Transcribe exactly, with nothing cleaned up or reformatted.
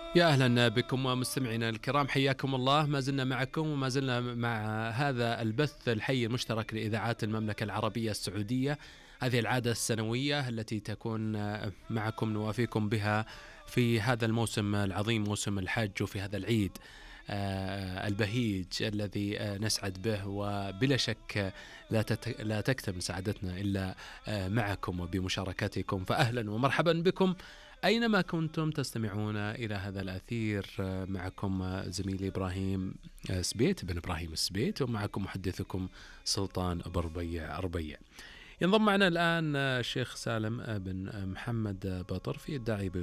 يا أهلا بكم مستمعينا الكرام، حياكم الله. ما زلنا معكم وما زلنا مع هذا البث الحي المشترك لإذاعات المملكة العربية السعودية. هذه العادة السنوية التي تكون معكم نوافيكم بها في هذا الموسم العظيم، موسم الحج، وفي هذا العيد البهيج الذي نسعد به، وبلا شك لا لا تكتمل سعادتنا إلا معكم وبمشاركتكم. فأهلا ومرحبا بكم أينما كنتم تستمعون إلى هذا الأثير. معكم زميلي إبراهيم سبيت بن إبراهيم السبيت، ومعكم محدثكم سلطان أبو ربيع ربيع. ينضم معنا الآن الشيخ سالم بن محمد بطر في الداعي